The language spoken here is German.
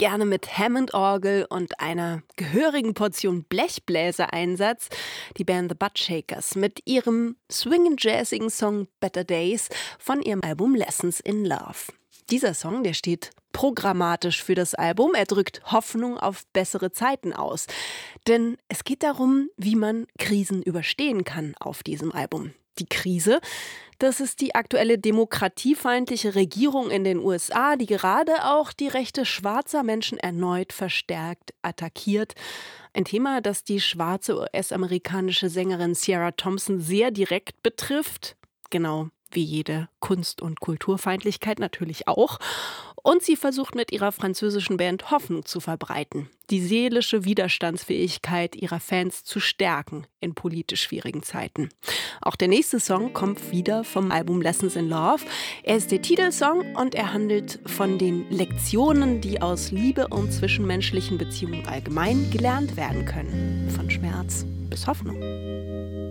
gerne mit Hammond-Orgel und einer gehörigen Portion Blechbläsereinsatz. Die Band The Buttshakers mit ihrem swingend-jazzigen Song Better Days von ihrem Album Lessons in Love. Dieser Song, der steht programmatisch für das Album. Er drückt Hoffnung auf bessere Zeiten aus. Denn es geht darum, wie man Krisen überstehen kann auf diesem Album. Die Krise, das ist die aktuelle demokratiefeindliche Regierung in den USA, die gerade auch die Rechte schwarzer Menschen erneut verstärkt attackiert. Ein Thema, das die schwarze US-amerikanische Sängerin Ciara Thompson sehr direkt betrifft. Genau wie jede Kunst- und Kulturfeindlichkeit natürlich auch. Und sie versucht mit ihrer französischen Band Hoffnung zu verbreiten, die seelische Widerstandsfähigkeit ihrer Fans zu stärken in politisch schwierigen Zeiten. Auch der nächste Song kommt wieder vom Album Lessons in Love. Er ist der Titelsong und er handelt von den Lektionen, die aus Liebe und zwischenmenschlichen Beziehungen allgemein gelernt werden können. Von Schmerz bis Hoffnung.